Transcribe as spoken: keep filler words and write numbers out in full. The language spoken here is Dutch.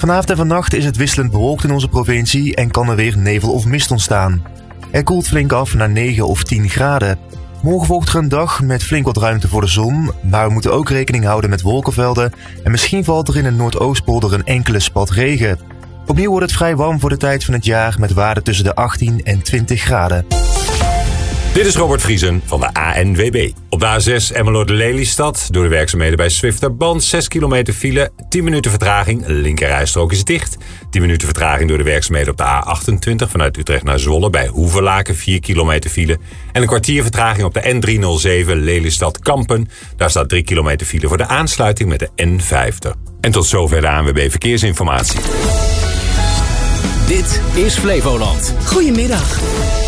Vanavond en vannacht is het wisselend bewolkt in onze provincie en kan er weer nevel of mist ontstaan. Er koelt flink af naar negen of tien graden. Morgen volgt er een dag met flink wat ruimte voor de zon, maar we moeten ook rekening houden met wolkenvelden en misschien valt er in de Noordoostpolder een enkele spat regen. Opnieuw wordt het vrij warm voor de tijd van het jaar met waarden tussen de achttien en twintig graden. Dit is Robert Vriesen van de A N W B. Op de A zes Emmeloord-Lelystad door de werkzaamheden bij Zwifterband zes kilometer file, tien minuten vertraging, linkerrijstrook is dicht. tien minuten vertraging door de werkzaamheden op de A achtentwintig vanuit Utrecht naar Zwolle bij Hoevelaken, vier kilometer file. En een kwartier vertraging op de N driehonderdzeven Lelystad-Kampen. Daar staat drie kilometer file voor de aansluiting met de N vijftig. En tot zover de A N W B Verkeersinformatie. Dit is Flevoland. Goedemiddag.